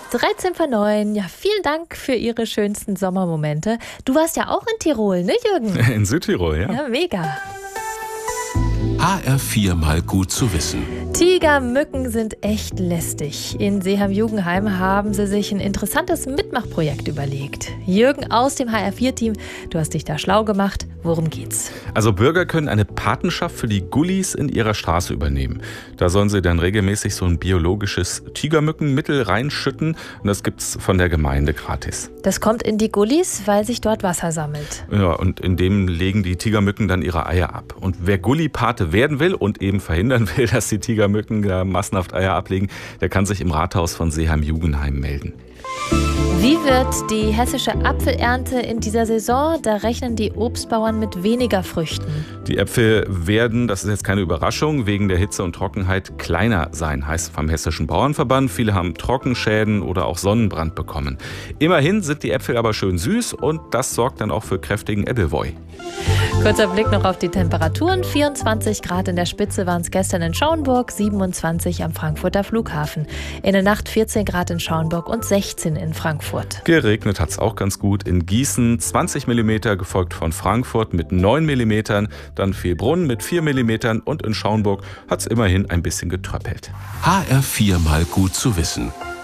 13 vor 9. Ja, vielen Dank für Ihre schönsten Sommermomente. Du warst ja auch in Tirol, ne, Jürgen? In Südtirol, ja. Ja, mega. HR4 mal gut zu wissen. Tigermücken sind echt lästig. In Seeham-Jugenheim haben sie sich ein interessantes Mitmachprojekt überlegt. Jürgen aus dem HR4-Team, du hast dich da schlau gemacht. Worum geht's? Also Bürger können eine Patenschaft für die Gullis in ihrer Straße übernehmen. Da sollen sie dann regelmäßig so ein biologisches Tigermückenmittel reinschütten und das gibt's von der Gemeinde gratis. Das kommt in die Gullis, weil sich dort Wasser sammelt. Ja, und in dem legen die Tigermücken dann ihre Eier ab. Und wer Gullipate werden will und eben verhindern will, dass die Tigermücken da massenhaft Eier ablegen, der kann sich im Rathaus von Seeham-Jugenheim melden. Wie wird die hessische Apfelernte in dieser Saison? Da rechnen die Obstbauern mit weniger Früchten. Die Äpfel werden, das ist jetzt keine Überraschung, wegen der Hitze und Trockenheit kleiner sein, heißt vom Hessischen Bauernverband. Viele haben Trockenschäden oder auch Sonnenbrand bekommen. Immerhin sind die Äpfel aber schön süß und das sorgt dann auch für kräftigen Appleboy. Kurzer Blick noch auf die Temperaturen. 24 Grad in der Spitze waren es gestern in Schauenburg, 27 am Frankfurter Flughafen. In der Nacht 14 Grad in Schauenburg und 16 in Frankfurt. Geregnet hat es auch ganz gut. In Gießen 20 mm, gefolgt von Frankfurt mit 9 mm, dann Vielbrunn mit 4 mm und in Schauenburg hat es immerhin ein bisschen getröppelt. HR4 mal gut zu wissen.